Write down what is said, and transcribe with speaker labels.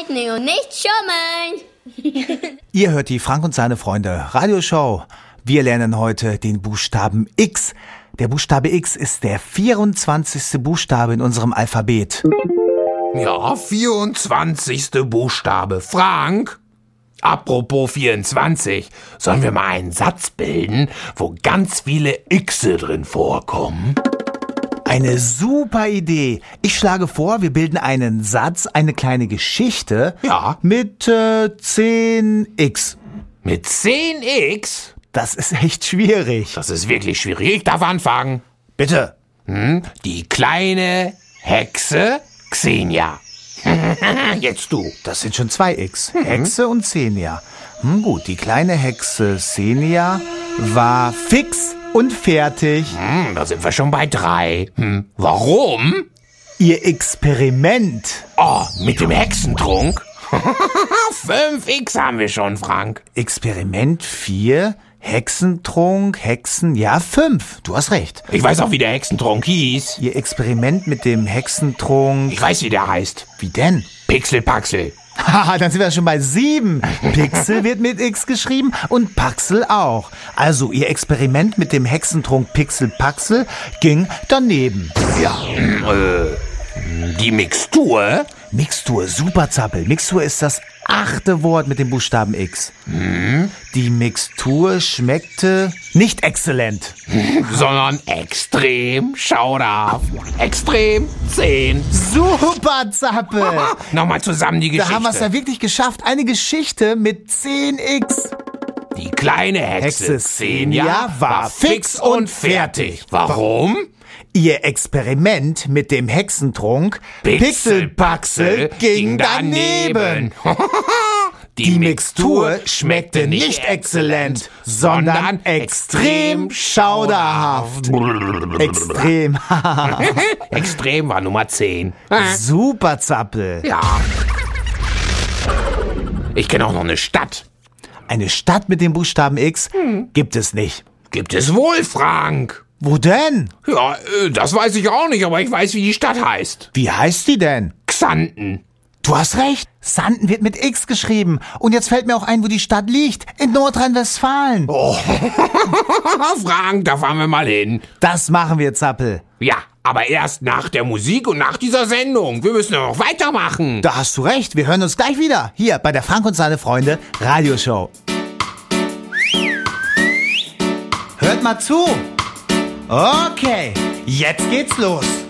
Speaker 1: Disney und nicht schummeln.
Speaker 2: Ihr hört die Frank und seine Freunde Radioshow. Wir lernen heute den Buchstaben X. Der Buchstabe X ist der 24. Buchstabe in unserem Alphabet.
Speaker 3: Ja, 24. Buchstabe. Frank, apropos 24, sollen wir mal einen Satz bilden, wo ganz viele Xe drin vorkommen?
Speaker 2: Eine super Idee. Ich schlage vor, wir bilden einen Satz, eine kleine Geschichte mit 10x.
Speaker 3: Mit 10x?
Speaker 2: Das ist echt schwierig.
Speaker 3: Das ist wirklich schwierig. Ich darf anfangen.
Speaker 2: Bitte.
Speaker 3: Die kleine Hexe Xenia. Jetzt du.
Speaker 2: Das sind schon 2x. Hexe und Xenia. Gut, die kleine Hexe Xenia war fix und fertig.
Speaker 3: Da sind wir schon bei 3. Warum?
Speaker 2: Ihr Experiment.
Speaker 3: Oh, mit dem Hexentrunk? 5x haben wir schon, Frank.
Speaker 2: Experiment 4, Hexentrunk, Hexen, ja 5. Du hast recht.
Speaker 3: Ich weiß auch, wie der Hexentrunk hieß.
Speaker 2: Ihr Experiment mit dem Hexentrunk.
Speaker 3: Ich weiß, wie der heißt.
Speaker 2: Wie denn?
Speaker 3: Pixelpaxel.
Speaker 2: Haha, dann sind wir schon bei 7. Pixel wird mit X geschrieben und Paxel auch. Also, ihr Experiment mit dem Hexentrunk Pixel-Paxel ging daneben.
Speaker 3: Ja, die Mixtur?
Speaker 2: Mixtur, super Zappel. Mixtur ist das 8. Wort mit dem Buchstaben X. Die Mixtur schmeckte nicht exzellent,
Speaker 3: sondern extrem schauderhaft. Extrem 10.
Speaker 2: Super Zappel.
Speaker 3: Nochmal zusammen die Geschichte.
Speaker 2: Da haben wir es ja wirklich geschafft. Eine Geschichte mit 10x.
Speaker 3: Die kleine Hexe Xenia war fix und fertig. Warum?
Speaker 2: Ihr Experiment mit dem Hexentrunk Pixelpaxel ging daneben. Die Mixtur schmeckte nicht exzellent, sondern extrem schauderhaft. Extrem.
Speaker 3: Extrem war Nummer 10.
Speaker 2: Super Zappel.
Speaker 3: Ja. Ich kenne auch noch eine Stadt.
Speaker 2: Eine Stadt mit dem Buchstaben X gibt es nicht.
Speaker 3: Gibt es wohl, Frank.
Speaker 2: Wo denn?
Speaker 3: Ja, das weiß ich auch nicht, aber ich weiß, wie die Stadt heißt.
Speaker 2: Wie heißt die denn?
Speaker 3: Xanten.
Speaker 2: Du hast recht. Xanten wird mit X geschrieben. Und jetzt fällt mir auch ein, wo die Stadt liegt. In Nordrhein-Westfalen.
Speaker 3: Oh, Frank, da fahren wir mal hin.
Speaker 2: Das machen wir, Zappel.
Speaker 3: Ja, aber erst nach der Musik und nach dieser Sendung. Wir müssen ja noch weitermachen.
Speaker 2: Da hast du recht. Wir hören uns gleich wieder. Hier bei der Frank und seine Freunde Radioshow. Hört mal zu. Okay, jetzt geht's los.